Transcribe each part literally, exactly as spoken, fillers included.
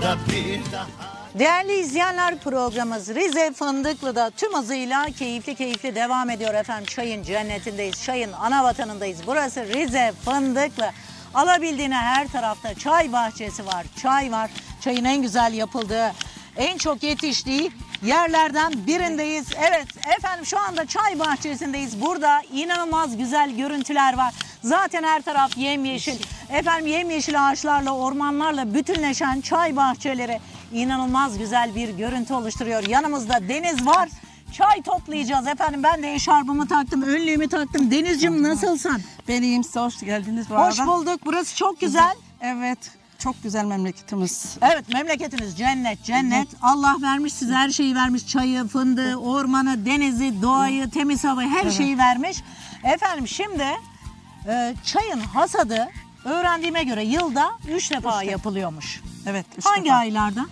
da bir daha. Değerli izleyenler, programımız Rize Fındıklı'da tüm hızıyla keyifli keyifli devam ediyor efendim. Çayın cennetindeyiz, çayın ana vatanındayız. Burası Rize Fındıklı. Alabildiğine her tarafta çay bahçesi var, çay var. Çayın en güzel yapıldığı, en çok yetiştiği yerlerden birindeyiz. Evet efendim, şu anda çay bahçesindeyiz. Burada inanılmaz güzel görüntüler var. Zaten her taraf yemyeşil. Efendim yemyeşil ağaçlarla, ormanlarla bütünleşen çay bahçeleri inanılmaz güzel bir görüntü oluşturuyor. Yanımızda Deniz var. Çay toplayacağız efendim. Ben de eşarbımı taktım, önlüğümü taktım. Denizciğim nasılsın? Ben iyiyim, size hoş geldiniz bu Hoş arada. bulduk. Burası çok güzel. Evet, çok güzel memleketimiz. Evet, memleketiniz cennet, cennet. Allah vermiş size, her şeyi vermiş. Çayı, fındığı, ormanı, denizi, doğayı, temiz havayı, her şeyi vermiş. Efendim şimdi e, çayın hasadı öğrendiğime göre yılda üç defa Üç. yapılıyormuş. Evet, üç Hangi defa. aylarda?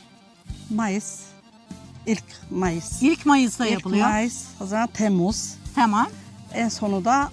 Mayıs, ilk Mayıs. İlk Mayıs'ta İlk yapılıyor. Mayıs, o zaman Temmuz. Tamam. En sonu da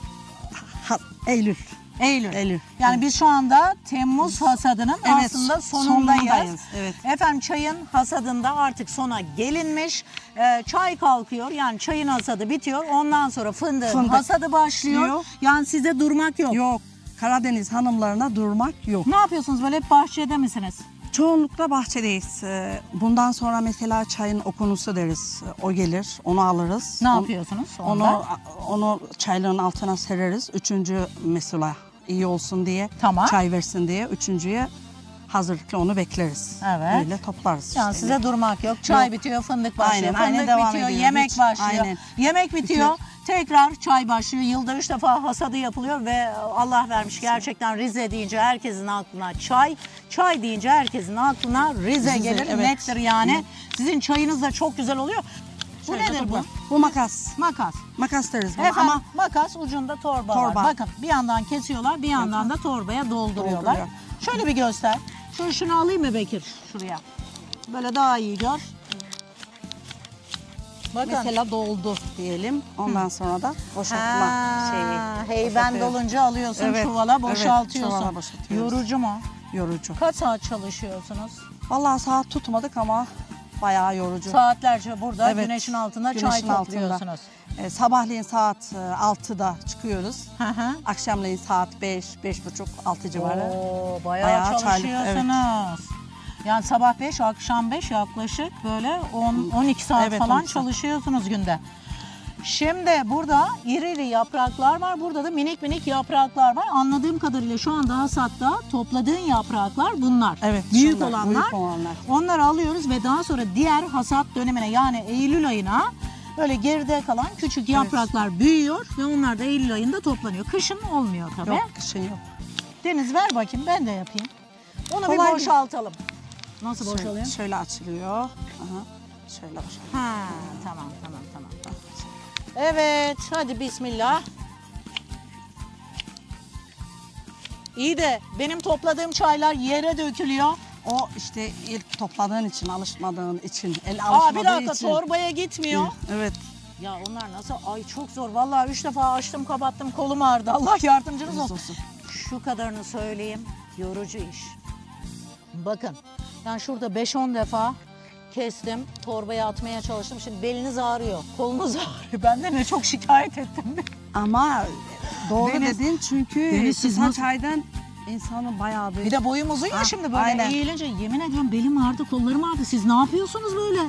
ha, Eylül. Eylül. Eylül. Yani Evet. biz şu anda Temmuz hasadının Evet, aslında sonundayız. sonundayız, evet. Efendim çayın hasadında artık sona gelinmiş. Ee, çay kalkıyor, yani çayın hasadı bitiyor. Ondan sonra fındığın Fındık hasadı başlıyor. başlıyor. Yani size durmak yok. Yok, Karadeniz hanımlarına durmak yok. Ne yapıyorsunuz, böyle hep bahçede misiniz? Çoğunlukla bahçedeyiz. Ee, Bundan sonra mesela çayın okunusu deriz. O gelir, onu alırız. Ne On- yapıyorsunuz onda? Onu onu çaylığın altına sereriz. Üçüncü mesela iyi olsun diye, Tamam. çay versin diye üçüncüye hazırlıklı onu bekleriz. Evet. Öyle toplarız. Yani işte. size durmak yok. Çay Yok. bitiyor, fındık başlıyor. Aynen, fındık aynen devam bitiyor, ediyor. yemek Hiç- başlıyor. aynen. Yemek bitiyor, Bitiyor. tekrar çay başlıyor. Yılda üç defa hasadı yapılıyor ve Allah vermiş, gerçekten Rize deyince herkesin aklına çay, çay deyince herkesin aklına Rize, Rize, gelir. evet. Nettir yani. Sizin çayınız da çok güzel oluyor. Bu Şöyle nedir bu? topla. Bu makas. Makas. Makas deriz buna Efendim ama makas, ucunda torba, Torba. var. Bakın bir yandan kesiyorlar, bir yandan da torbaya dolduruyorlar. Dolduruyor. Şöyle bir göster. Şunu, şunu alayım mı Bekir? Şuraya. Böyle daha iyi gör. Bakın. mesela doldu diyelim. Ondan sonra da boşaltma Ha, şeyi. heyben boşaltıyor. dolunca alıyorsun, Evet, çuvala evet, boşaltıyorsun. çuvala boşaltıyoruz. Yorucu mu? Yorucu. Kaç saat çalışıyorsunuz? Vallahi saat tutmadık ama bayağı yorucu. Saatlerce burada Evet, güneşin altında çay güneşin altında. topluyorsunuz. Ee, sabahleyin saat e, altıda çıkıyoruz. Hı hı. Akşamleyin saat beş, beş buçuk, altı civarı. Oo, bayağı, Bayağı çaylık, çalışıyorsunuz. Yani sabah beş, akşam beş, yaklaşık böyle on on iki saat Evet, falan on iki saat. çalışıyorsunuz günde. Şimdi burada iri iri yapraklar var. Burada da minik minik yapraklar var. Anladığım kadarıyla şu anda hasatta topladığın yapraklar bunlar. Evet, Büyük şunlar, olanlar. büyük olanlar. Onları alıyoruz ve daha sonra diğer hasat dönemine, yani Eylül ayına böyle geride kalan küçük yapraklar büyüyor ve onlar da Eylül ayında toplanıyor. Kışın olmuyor tabii. Yok, kışın yok. Deniz ver bakayım, ben de yapayım. Onu Kolay bir değil. boşaltalım. Nasıl Şöyle, boşalıyor? şöyle açılıyor. Aha, şöyle boşalıyor. Ha, tamam tamam tamam. Evet, hadi bismillah. İyi de benim topladığım çaylar yere dökülüyor. O işte ilk topladığın için, alışmadığın için, el Aa, alışmadığı bir dakika, için. torbaya gitmiyor. Evet. Ya onlar nasıl? Ay çok zor. Vallahi üç defa açtım, kapattım, kolum ağrıdı. Allah yardımcınız olsun. olsun. Şu kadarını söyleyeyim. Yorucu iş. Bakın. Ben şurada beş on defa kestim. Torbaya atmaya çalıştım. Şimdi beliniz ağrıyor. Kolunuz ağrıyor. Ben de ne çok şikayet ettim. Ama doğru Deniz- dedin çünkü Deniz, siz kısa nasıl- çaydan insanın bayağı bir... Bir de boyum uzun ya Ha, şimdi böyle aynen. eğilince yemin ediyorum belim ağrıdı, kollarım ağrıdı. Siz ne yapıyorsunuz böyle?